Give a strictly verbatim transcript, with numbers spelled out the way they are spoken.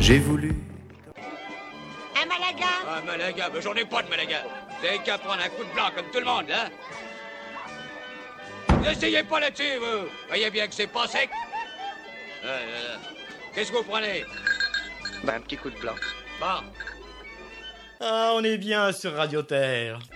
J'ai voulu. Un Malaga? Un Malaga, mais j'en ai pas de Malaga. Vous avez qu'à prendre un coup de blanc comme tout le monde, hein. N'essayez pas là-dessus, vous. Voyez bien que c'est pas sec. Euh, euh, Qu'est-ce que vous prenez? Bah, un petit coup de blanc. Bon. Ah, on est bien sur Radio Terre.